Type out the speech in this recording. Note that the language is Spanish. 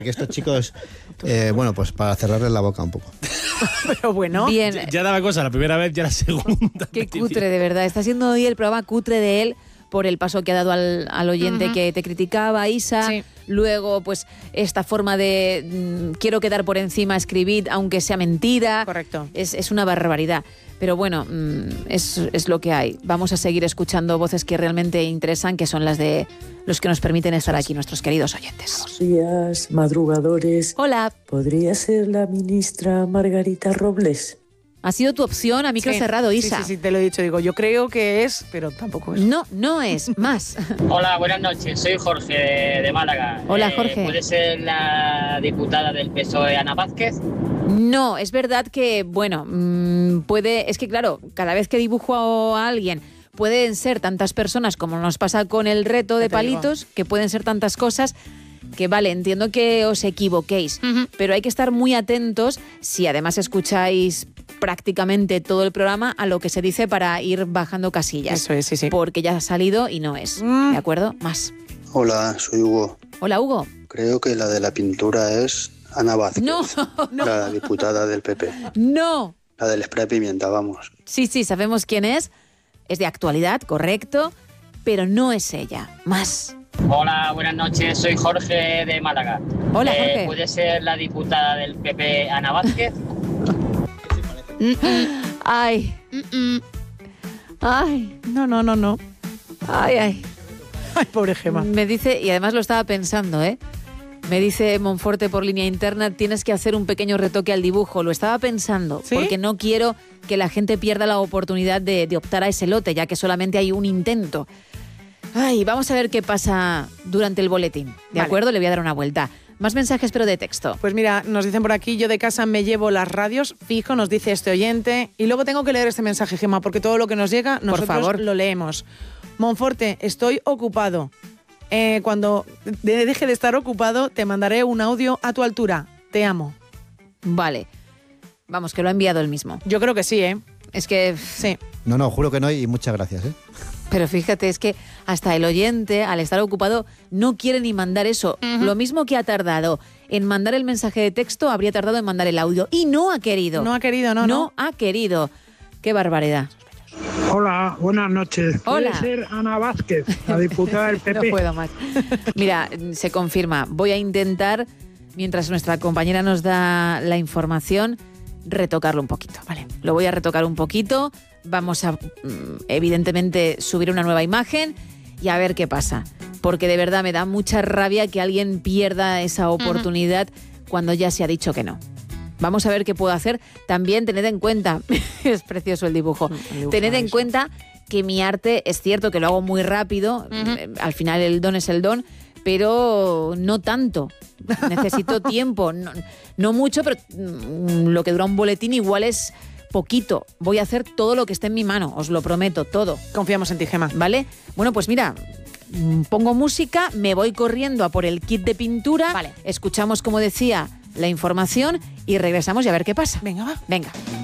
Que estos chicos, bueno, pues para cerrarles la boca un poco. Pero bueno, bien. Ya daba cosa la primera vez, ya la segunda. Qué cutre, de verdad. Está siendo hoy el programa cutre de él por el paso que ha dado al oyente que te criticaba, Isa. Sí. Luego, pues, esta forma de quiero quedar por encima, escribid, aunque sea mentira. Correcto. Es una barbaridad. Pero bueno, es lo que hay. Vamos a seguir escuchando voces que realmente interesan, que son las de los que nos permiten estar aquí, nuestros queridos oyentes. Buenos días, madrugadores. Hola. ¿Podría ser la ministra Margarita Robles? Ha sido tu opción a micro cerrado, Isa. Sí, te lo he dicho. Digo, yo creo que es, pero tampoco es. No, no es. Más. Hola, buenas noches. Soy Jorge de Málaga. Hola, Jorge. ¿Puede ser la diputada del PSOE, Ana Vázquez? No, es verdad que, bueno, puede... Es que, claro, cada vez que dibujo a alguien pueden ser tantas personas como nos pasa con el reto de palitos, que pueden ser tantas cosas que, vale, entiendo que os equivoquéis, pero hay que estar muy atentos, si además escucháis prácticamente todo el programa, a lo que se dice para ir bajando casillas. Eso es, sí. Porque ya ha salido y no es. ¿De acuerdo? Más. Hola, soy Hugo. Hola, Hugo. Creo que la de la pintura es Ana Vázquez. No. La diputada del PP. No. La del spray pimienta, vamos. Sí, sabemos quién es. Es de actualidad, correcto, pero no es ella. Más. Hola, buenas noches. Soy Jorge de Málaga. Hola, Jorge. ¿Puede ser la diputada del PP, Ana Vázquez? Ay. Ay. No. Ay. Ay, pobre Gema. Me dice, y además lo estaba pensando, me dice Monforte por línea interna, tienes que hacer un pequeño retoque al dibujo. Lo estaba pensando, ¿Sí? porque no quiero que la gente pierda la oportunidad de optar a ese lote, ya que solamente hay un intento. Ay, vamos a ver qué pasa durante el boletín. ¿De acuerdo? Le voy a dar una vuelta. Más mensajes, pero de texto. Pues mira, nos dicen por aquí, yo de casa me llevo las radios, fijo, nos dice este oyente. Y luego tengo que leer este mensaje, Gemma, porque todo lo que nos llega, nosotros por favor, lo leemos. Monforte, estoy ocupado. Cuando deje de estar ocupado, te mandaré un audio a tu altura. Te amo. Vale. Vamos, que lo ha enviado él mismo. Yo creo que sí, ¿eh? Es que... Sí. No, juro que no y muchas gracias, ¿eh? Pero fíjate, es que hasta el oyente, al estar ocupado, no quiere ni mandar eso. Lo mismo que ha tardado en mandar el mensaje de texto, habría tardado en mandar el audio. Y no ha querido. No ha querido, no. No ha querido. Qué barbaridad. Hola, buenas noches. Hola. ¿Puede ser Ana Vázquez, la diputada del PP? No puedo más. Mira, se confirma. Voy a intentar, mientras nuestra compañera nos da la información, retocarlo un poquito. Vale. Lo voy a retocar un poquito. Vamos a, evidentemente, subir una nueva imagen y a ver qué pasa. Porque de verdad me da mucha rabia que alguien pierda esa oportunidad cuando ya se ha dicho que no. Vamos a ver qué puedo hacer. También tened en cuenta, es precioso el dibujo, tened en cuenta que mi arte, es cierto que lo hago muy rápido, al final el don es el don, pero no tanto. Necesito tiempo, no mucho, pero lo que dura un boletín igual es poquito. Voy a hacer todo lo que esté en mi mano, os lo prometo, todo. Confiamos en ti, Gema. ¿Vale? Bueno, pues mira, pongo música, me voy corriendo a por el kit de pintura, escuchamos, como decía, la información y regresamos y a ver qué pasa. Venga, va. Venga.